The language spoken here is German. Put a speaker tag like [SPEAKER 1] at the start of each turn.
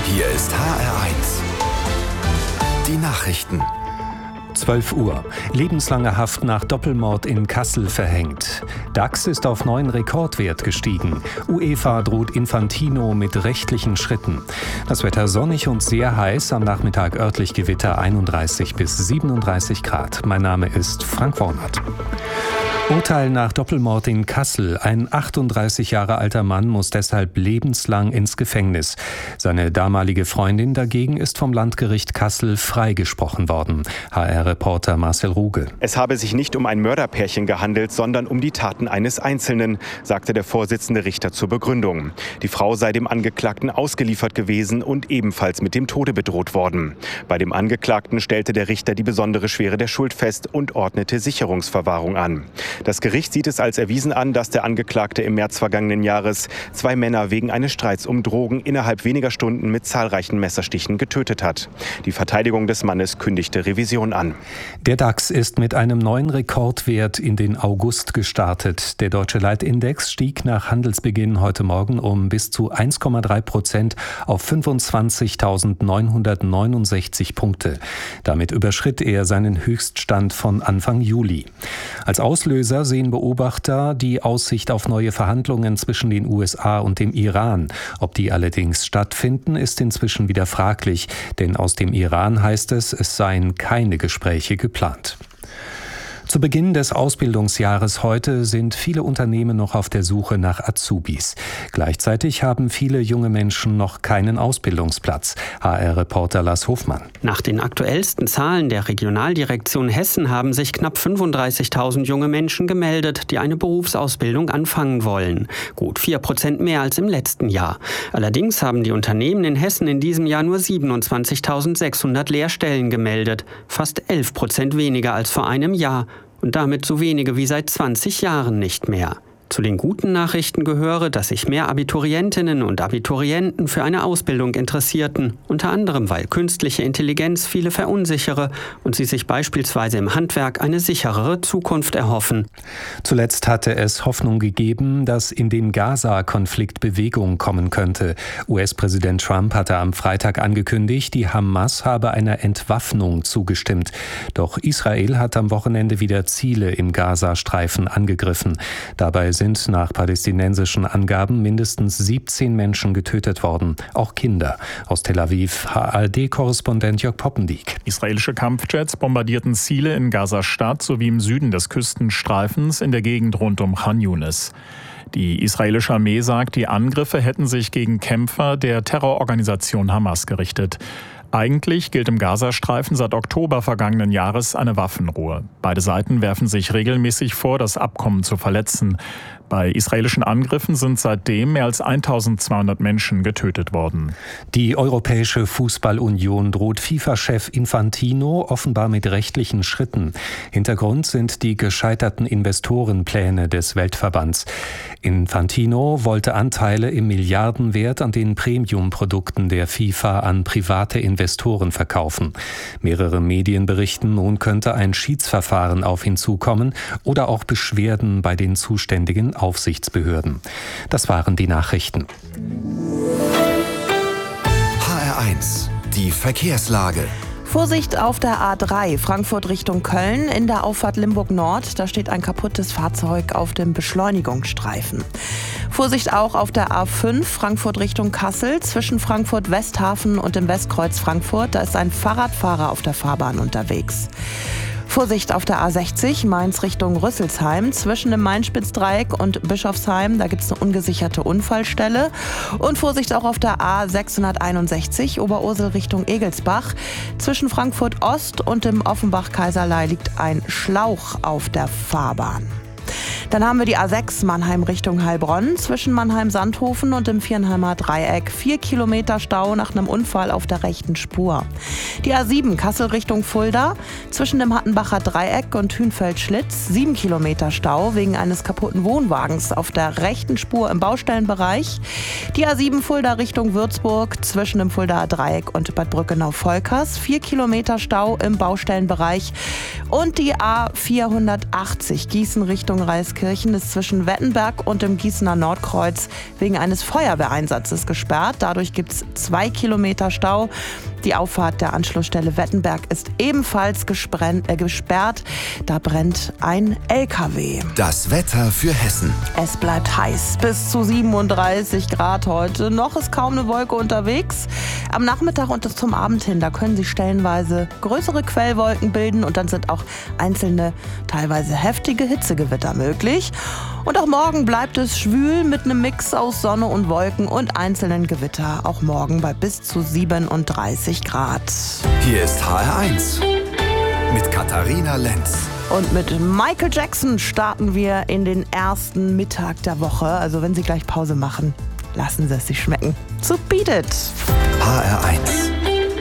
[SPEAKER 1] Hier ist HR1. Die Nachrichten.
[SPEAKER 2] 12 Uhr. Lebenslange Haft nach Doppelmord in Kassel verhängt. DAX ist auf neuen Rekordwert gestiegen. UEFA droht Infantino mit rechtlichen Schritten. Das Wetter sonnig und sehr heiß, am Nachmittag örtlich Gewitter 31 bis 37 Grad. Mein Name ist Frank Wornert. Urteil nach Doppelmord in Kassel. Ein 38 Jahre alter Mann muss deshalb lebenslang ins Gefängnis. Seine damalige Freundin dagegen ist vom Landgericht Kassel freigesprochen worden. HR-Reporter Marcel Ruge.
[SPEAKER 3] Es habe sich nicht um ein Mörderpärchen gehandelt, sondern um die Taten eines Einzelnen, sagte der Vorsitzende Richter zur Begründung. Die Frau sei dem Angeklagten ausgeliefert gewesen und ebenfalls mit dem Tode bedroht worden. Bei dem Angeklagten stellte der Richter die besondere Schwere der Schuld fest und ordnete Sicherungsverwahrung an. Das Gericht sieht es als erwiesen an, dass der Angeklagte im März vergangenen Jahres 2 Männer wegen eines Streits um Drogen innerhalb weniger Stunden mit zahlreichen Messerstichen getötet hat. Die Verteidigung des Mannes kündigte Revision an.
[SPEAKER 2] Der DAX ist mit einem neuen Rekordwert in den August gestartet. Der deutsche Leitindex stieg nach Handelsbeginn heute Morgen um bis zu 1,3% auf 25.969 Punkte. Damit überschritt er seinen Höchststand von Anfang Juli. Als Auslöser sehen Beobachter die Aussicht auf neue Verhandlungen zwischen den USA und dem Iran. Ob die allerdings stattfinden, ist inzwischen wieder fraglich, denn aus dem Iran heißt es seien keine Gespräche geplant. Zu Beginn des Ausbildungsjahres heute sind viele Unternehmen noch auf der Suche nach Azubis. Gleichzeitig haben viele junge Menschen noch keinen Ausbildungsplatz. HR-Reporter Lars Hofmann.
[SPEAKER 4] Nach den aktuellsten Zahlen der Regionaldirektion Hessen haben sich knapp 35.000 junge Menschen gemeldet, die eine Berufsausbildung anfangen wollen. Gut 4% mehr als im letzten Jahr. Allerdings haben die Unternehmen in Hessen in diesem Jahr nur 27.600 Lehrstellen gemeldet. Fast 11% weniger als vor einem Jahr. Und damit so wenige wie seit 20 Jahren nicht mehr. Zu den guten Nachrichten gehöre, dass sich mehr Abiturientinnen und Abiturienten für eine Ausbildung interessierten, unter anderem weil künstliche Intelligenz viele verunsichere und sie sich beispielsweise im Handwerk eine sicherere Zukunft erhoffen.
[SPEAKER 2] Zuletzt hatte es Hoffnung gegeben, dass in den Gaza-Konflikt Bewegung kommen könnte. US-Präsident Trump hatte am Freitag angekündigt, die Hamas habe einer Entwaffnung zugestimmt. Doch Israel hat am Wochenende wieder Ziele im Gazastreifen angegriffen. Dabei sind nach palästinensischen Angaben mindestens 17 Menschen getötet worden, auch Kinder. Aus Tel Aviv, ARD-Korrespondent Jörg Poppendiek.
[SPEAKER 5] Israelische Kampfjets bombardierten Ziele in Gaza-Stadt sowie im Süden des Küstenstreifens in der Gegend rund um Khan Yunis. Die israelische Armee sagt, die Angriffe hätten sich gegen Kämpfer der Terrororganisation Hamas gerichtet. Eigentlich gilt im Gazastreifen seit Oktober vergangenen Jahres eine Waffenruhe. Beide Seiten werfen sich regelmäßig vor, das Abkommen zu verletzen. Bei israelischen Angriffen sind seitdem mehr als 1.200 Menschen getötet worden.
[SPEAKER 2] Die Europäische Fußballunion droht FIFA-Chef Infantino offenbar mit rechtlichen Schritten. Hintergrund sind die gescheiterten Investorenpläne des Weltverbands. Infantino wollte Anteile im Milliardenwert an den Premium-Produkten der FIFA an private Investoren verkaufen. Mehrere Medien berichten, nun könnte ein Schiedsverfahren auf ihn zukommen oder auch Beschwerden bei den zuständigen Aufsichtsbehörden. Das waren die Nachrichten.
[SPEAKER 1] HR1, die Verkehrslage.
[SPEAKER 6] Vorsicht auf der A3 Frankfurt Richtung Köln in der Auffahrt Limburg Nord. Da steht ein kaputtes Fahrzeug auf dem Beschleunigungsstreifen. Vorsicht auch auf der A5 Frankfurt Richtung Kassel zwischen Frankfurt Westhafen und dem Westkreuz Frankfurt. Da ist ein Fahrradfahrer auf der Fahrbahn unterwegs. Vorsicht auf der A60 Mainz Richtung Rüsselsheim zwischen dem Main-Spitz-Dreieck und Bischofsheim. Da gibt es eine ungesicherte Unfallstelle. Und Vorsicht auch auf der A661 Oberursel Richtung Egelsbach. Zwischen Frankfurt Ost und dem Offenbach-Kaiserlei liegt ein Schlauch auf der Fahrbahn. Dann haben wir die A6 Mannheim Richtung Heilbronn zwischen Mannheim-Sandhofen und dem Viernheimer Dreieck. 4 Kilometer Stau nach einem Unfall auf der rechten Spur. Die A7 Kassel Richtung Fulda zwischen dem Hattenbacher Dreieck und Hünfeld-Schlitz. 7 Kilometer Stau wegen eines kaputten Wohnwagens auf der rechten Spur im Baustellenbereich. Die A7 Fulda Richtung Würzburg zwischen dem Fuldaer Dreieck und Bad Brückenau-Volkers. 4 Kilometer Stau im Baustellenbereich. Und die A480 Gießen Richtung Reiskirchen Euskirchen ist zwischen Wettenberg und dem Gießener Nordkreuz wegen eines Feuerwehreinsatzes gesperrt. Dadurch gibt es 2 Kilometer Stau. Die Auffahrt der Anschlussstelle Wettenberg ist ebenfalls gesperrt. Da brennt ein LKW.
[SPEAKER 1] Das Wetter für Hessen.
[SPEAKER 6] Es bleibt heiß, bis zu 37 Grad heute. Noch ist kaum eine Wolke unterwegs. Am Nachmittag und zum Abend hin, da können sich stellenweise größere Quellwolken bilden und dann sind auch einzelne, teilweise heftige Hitzegewitter möglich. Und auch morgen bleibt es schwül mit einem Mix aus Sonne und Wolken und einzelnen Gewitter. Auch morgen bei bis zu 37 Grad.
[SPEAKER 1] Hier ist HR1 mit Katharina Lenz.
[SPEAKER 6] Und mit Michael Jackson starten wir in den ersten Mittag der Woche. Also wenn Sie gleich Pause machen, lassen Sie es sich schmecken. So Beat It!
[SPEAKER 1] HR1